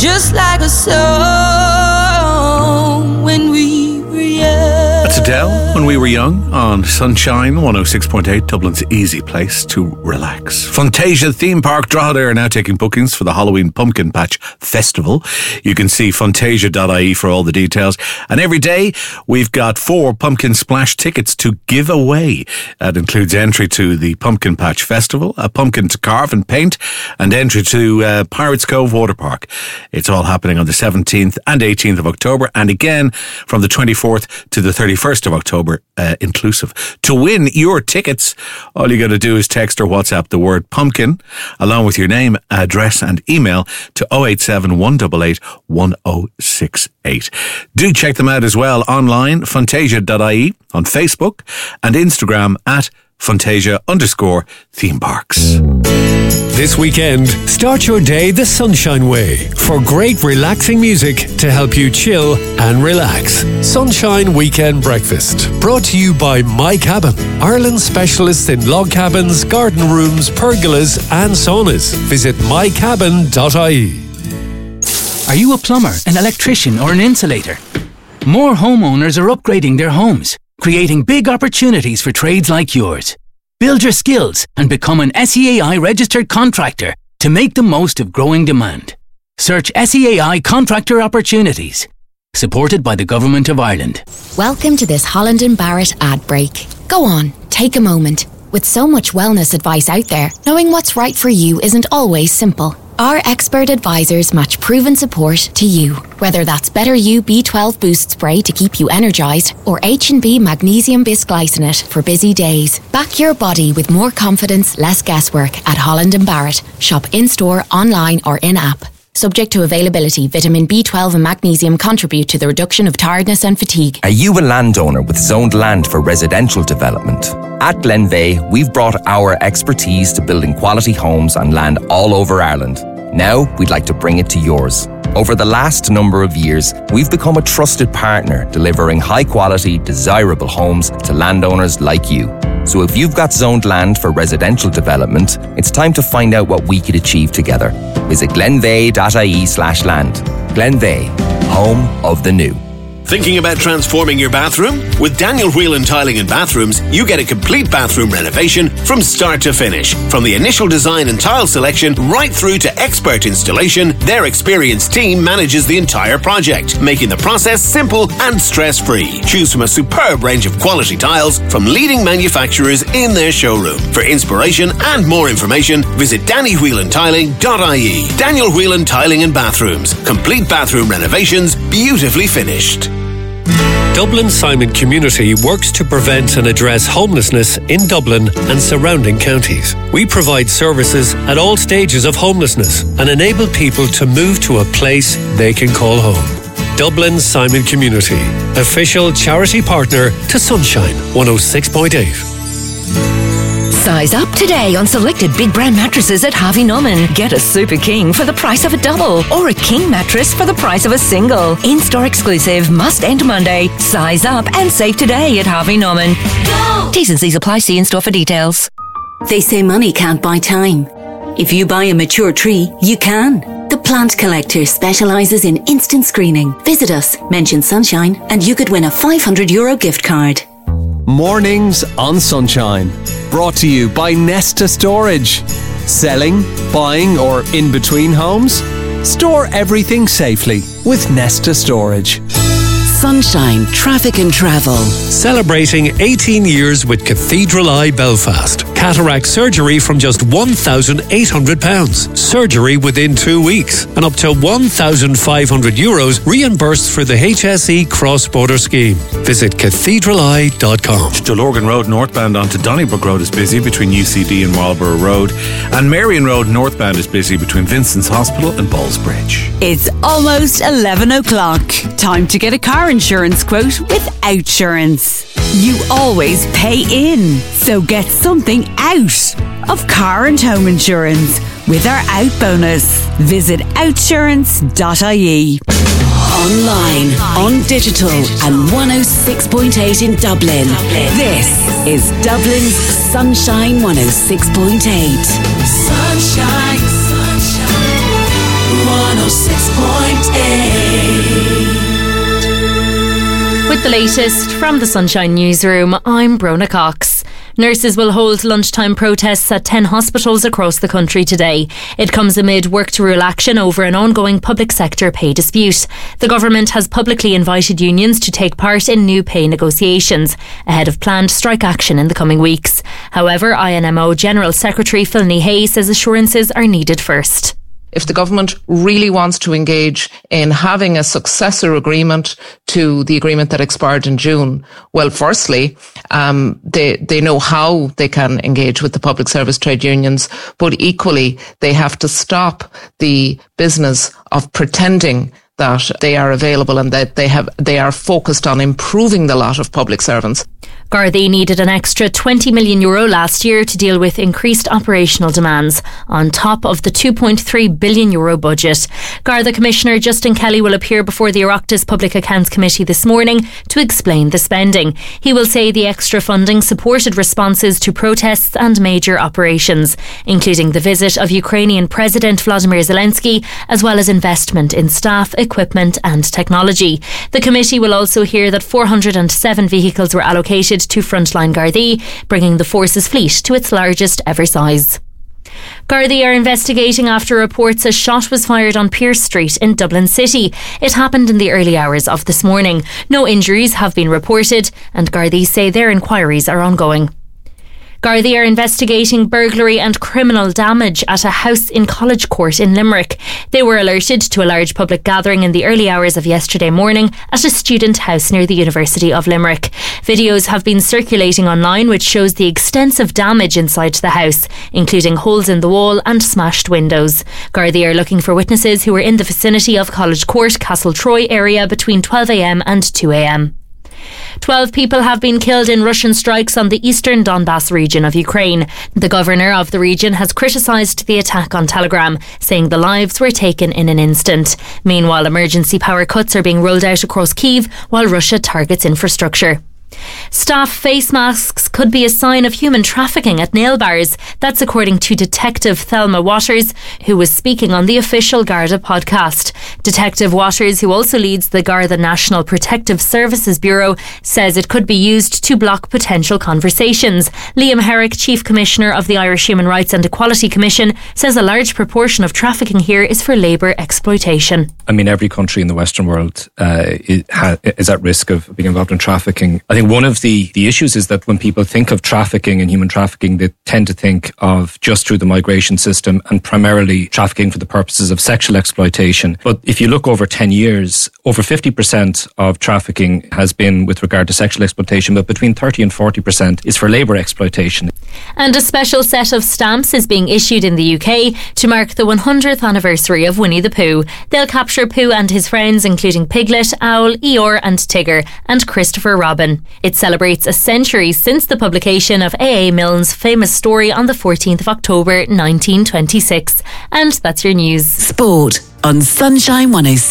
just like a song when we were young. That's Adele, When We Were Young, on Sunshine 106.8, Dublin's easy place to relax. Fantasia Theme Park Drogheda are now taking bookings for the Halloween Pumpkin Patch Festival. You can see fantasia.ie for all the details. And every day, we've got 4 Pumpkin Splash tickets to give away. That includes entry to the Pumpkin Patch Festival, a pumpkin to carve and paint, and entry to Pirates Cove Water Park. It's all happening on the 17th and 18th of October, and again from the 24th to the 31st of October, inclusive. To win your tickets, all you got to do is text or WhatsApp the word pumpkin along with your name, address and email to 087 188 1068. Do check them out as well online, fantasia.ie, on Facebook and Instagram at Fantasia_theme parks. This weekend, start your day the Sunshine way for great relaxing music to help you chill and relax. Sunshine Weekend Breakfast, brought to you by My Cabin, Ireland's specialists in log cabins, garden rooms, pergolas and saunas. Visit mycabin.ie. Are you a plumber, an electrician or an insulator? More homeowners are upgrading their homes, creating big opportunities for trades like yours. Build your skills and become an SEAI registered contractor to make the most of growing demand. Search SEAI Contractor Opportunities. Supported by the Government of Ireland. Welcome to this Holland & Barrett ad break. Go on, take a moment. With so much wellness advice out there, knowing what's right for you isn't always simple. Our expert advisors match proven support to you. Whether that's Better You B12 Boost Spray to keep you energised or H&B Magnesium Bisglycinate for busy days. Back your body with more confidence, less guesswork at Holland & Barrett. Shop in-store, online or in-app. Subject to availability, vitamin B12 and magnesium contribute to the reduction of tiredness and fatigue. Are you a landowner with zoned land for residential development? At Glenveigh, we've brought our expertise to building quality homes on land all over Ireland. Now, we'd like to bring it to yours. Over the last number of years, we've become a trusted partner, delivering high-quality, desirable homes to landowners like you. So if you've got zoned land for residential development, it's time to find out what we could achieve together. Visit glenveigh.ie/land. Glenveigh, home of the new. Thinking about transforming your bathroom? With Daniel Whelan Tiling and Bathrooms, you get a complete bathroom renovation from start to finish. From the initial design and tile selection right through to expert installation, their experienced team manages the entire project, making the process simple and stress-free. Choose from a superb range of quality tiles from leading manufacturers in their showroom. For inspiration and more information, visit DannyWhelanTiling.ie. Daniel Whelan Tiling and Bathrooms. Complete bathroom renovations, beautifully finished. Dublin Simon Community works to prevent and address homelessness in Dublin and surrounding counties. We provide services at all stages of homelessness and enable people to move to a place they can call home. Dublin Simon Community, official charity partner to Sunshine 106.8. Size up today on selected big brand mattresses at Harvey Norman. Get a Super King for the price of a double or a King mattress for the price of a single. In-store exclusive, must end Monday. Size up and save today at Harvey Norman. Go! T's and C's apply. See in-store for details. They say money can't buy time. If you buy a mature tree, you can. The Plant Collector specialises in instant screening. Visit us, mention Sunshine, and you could win a €500 gift card. Mornings on Sunshine. Brought to you by Nesta Storage. Selling, buying or in between homes? Store everything safely with Nesta Storage. Sunshine Traffic and Travel. Celebrating 18 years with Cathedral Eye Belfast. Cataract surgery from just £1,800. Surgery within 2 weeks. And up to €1,500 reimbursed for the HSE cross-border scheme. Visit cathedraleye.com. Stillorgan Road northbound onto Donnybrook Road is busy between UCD and Marlborough Road. And Marion Road northbound is busy between Vincent's Hospital and Ballsbridge. It's almost 11 o'clock. Time to get a car insurance quote with Outsurance. You always pay in, so get something out of car and home insurance with our Out bonus. Visit outsurance.ie. Online, on digital and 106.8 in Dublin. This is Dublin's Sunshine 106.8. Sunshine, sunshine, 106.8. 106.8. With the latest from the Sunshine Newsroom, I'm Brona Cox. Nurses will hold lunchtime protests at 10 hospitals across the country today. It comes amid work to rule action over an ongoing public sector pay dispute. The government has publicly invited unions to take part in new pay negotiations, ahead of planned strike action in the coming weeks. However, INMO General Secretary Philny Hay says assurances are needed first. If the government really wants to engage in having a successor agreement to the agreement that expired in June, well, firstly, they know how they can engage with the public service trade unions, but equally, they have to stop the business of pretending that they are available and that they are focused on improving the lot of public servants. Gardaí needed an extra €20 million last year to deal with increased operational demands, on top of the €2.3 billion budget. Garda Commissioner Justin Kelly will appear before the Oireachtas Public Accounts Committee this morning to explain the spending. He will say the extra funding supported responses to protests and major operations, including the visit of Ukrainian President Vladimir Zelensky, as well as investment in staff, equipment and technology. The committee will also hear that 407 vehicles were allocated to frontline Gardaí, bringing the force's fleet to its largest ever size. Gardaí are investigating after reports a shot was fired on Pearse Street in Dublin City. It happened in the early hours of this morning. No injuries have been reported, and Gardaí say their inquiries are ongoing. Gardaí are investigating burglary and criminal damage at a house in College Court in Limerick. They were alerted to a large public gathering in the early hours of yesterday morning at a student house near the University of Limerick. Videos have been circulating online which shows the extensive damage inside the house, including holes in the wall and smashed windows. Gardaí are looking for witnesses who were in the vicinity of College Court, Castletroy area between 12 a.m. and 2 a.m. 12 people have been killed in Russian strikes on the eastern Donbass region of Ukraine. The governor of the region has criticised the attack on Telegram, saying the lives were taken in an instant. Meanwhile, emergency power cuts are being rolled out across Kyiv while Russia targets infrastructure. Staff face masks could be a sign of human trafficking at nail bars. That's according to Detective Thelma Waters, who was speaking on the official Garda podcast. Detective Waters, who also leads the Garda National Protective Services Bureau, says it could be used to block potential conversations. Liam Herrick, Chief Commissioner of the Irish Human Rights and Equality Commission, says a large proportion of trafficking here is for labour exploitation. I mean, every country in the Western world is at risk of being involved in trafficking. I think one of the issues is that when people think of trafficking and human trafficking, they tend to think of just through the migration system and primarily trafficking for the purposes of sexual exploitation. But if you look over 10 years, over 50% of trafficking has been with regard to sexual exploitation, but between 30 and 40% is for labour exploitation. And a special set of stamps is being issued in the UK to mark the 100th anniversary of Winnie the Pooh. They'll capture Pooh and his friends, including Piglet, Owl, Eeyore and Tigger, and Christopher Robin. It celebrates a century since the publication of A.A. Milne's famous story on the 14th of October 1926. And that's your news. Sport on Sunshine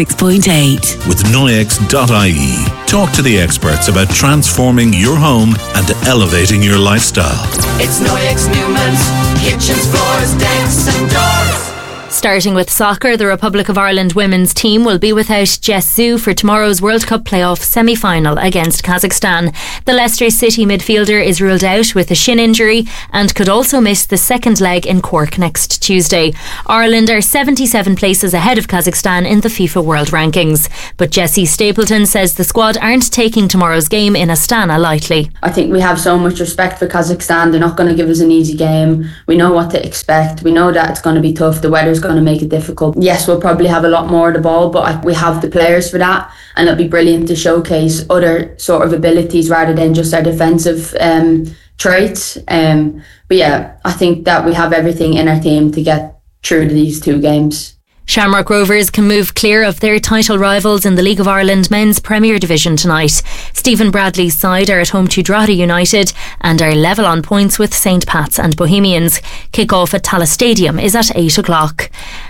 106.8. With Noyex.ie. Talk to the experts about transforming your home and elevating your lifestyle. It's Noyex Newman's kitchens, floors, decks and doors. Starting with soccer, the Republic of Ireland women's team will be without Jess Zhu for tomorrow's World Cup playoff semi-final against Kazakhstan. The Leicester City midfielder is ruled out with a shin injury and could also miss the second leg in Cork next Tuesday. Ireland are 77 places ahead of Kazakhstan in the FIFA World Rankings. But Jessie Stapleton says the squad aren't taking tomorrow's game in Astana lightly. I think we have so much respect for Kazakhstan. They're not going to give us an easy game. We know what to expect. We know that it's going to be tough. The weather's going to make it difficult. Yes, we'll probably have a lot more of the ball, but we have the players for that, and it'll be brilliant to showcase other sort of abilities rather than just our defensive traits. But yeah, I think that we have everything in our team to get through these two games. Shamrock Rovers can move clear of their title rivals in the League of Ireland Men's Premier Division tonight. Stephen Bradley's side are at home to Drogheda United and are level on points with St Pat's and Bohemians. Kick-off at Tallaght Stadium is at 8 o'clock.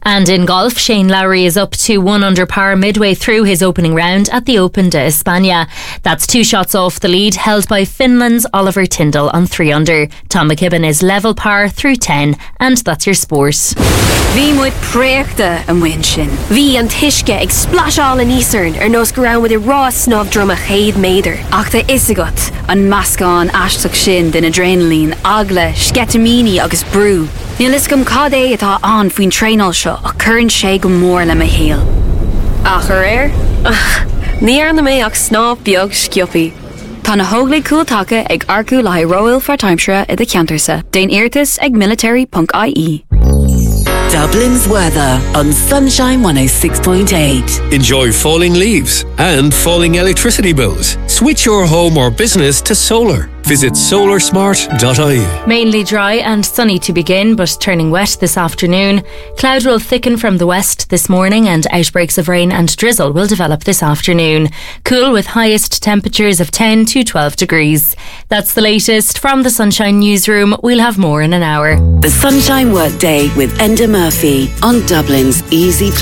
And in golf, Shane Lowry is up to 1 under par midway through his opening round at the Open de España. That's 2 shots off the lead held by Finland's Oliver Tyndall on 3 under. Tom McKibben is level par through 10, and that's your sport. Bhí muid préachta an bhain sin. Bhí an tuisce ag splasháil in Eastern nos go raibh muid I rá snáb drum a chéad méadar. Ach tá isagat an meascán aisteach sin den adrenaline, agla, sketamini agus brú. Níl is gom cad é atá an faoin tréáil seo a churann sé go mór le a héal. Ach ar ní ar na mé ach snáb beag scioppi. Tá na hóglaigh cúiltacha ag arcú le Royal for Timeshare I de Ceantarsa. Déan Oireachtas ag military.ie. Dublin's weather on Sunshine 106.8. Enjoy falling leaves and falling electricity bills. Switch your home or business to solar. Visit solarsmart.ie. Mainly dry and sunny to begin, but turning wet this afternoon. Cloud will thicken from the west this morning and outbreaks of rain and drizzle will develop this afternoon. Cool with highest temperatures of 10 to 12 degrees. That's the latest from the Sunshine Newsroom. We'll have more in an hour. The Sunshine Workday with Enda Murphy on Dublin's Easy Place.